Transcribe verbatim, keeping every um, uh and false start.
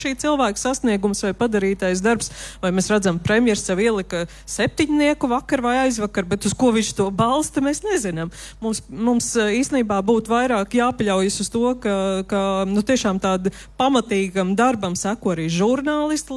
šī cilvēka sasniegums vai padarītais darbs, vai mēs redzam, premjers sev ielika septiņnieku vakar vai aizvakar, bet uz ko viņš to balsta, mēs nezinām. Mums, mums īstenībā būtu vairāk jāpaļaujas uz to, ka, ka nu, tiešām tāda pamatīgam darbam seko arī žurnālisti,